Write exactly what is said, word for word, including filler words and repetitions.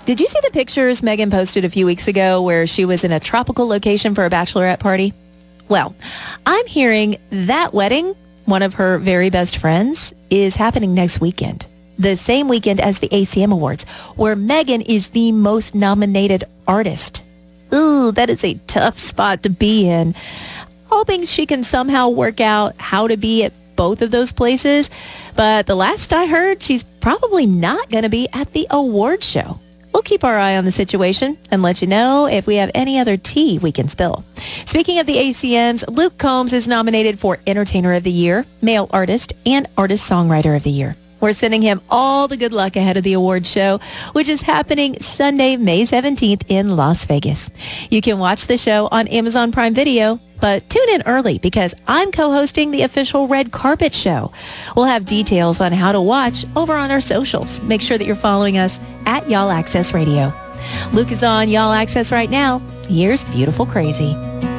Did you see the pictures Megan posted a few weeks ago where she was in a tropical location for a bachelorette party? Well, I'm hearing that wedding, one of her very best friends, is happening next weekend. The same weekend as the A C M Awards, where Megan is the most nominated artist. Ooh, that is a tough spot to be in. Hoping she can somehow work out how to be at both of those places. But the last I heard, she's probably not going to be at the award show. We'll keep our eye on the situation and let you know if we have any other tea we can spill. Speaking of the A C Ms, Luke Combs is nominated for Entertainer of the Year, Male Artist, and Artist Songwriter of the Year. We're sending him all the good luck ahead of the award show, which is happening Sunday, May seventeenth in Las Vegas. You can watch the show on Amazon Prime Video, but tune in early because I'm co-hosting the official Red Carpet Show. We'll have details on how to watch over on our socials. Make sure that you're following us at Y'all Access Radio. Luke is on Y'all Access right now. Here's Beautiful Crazy.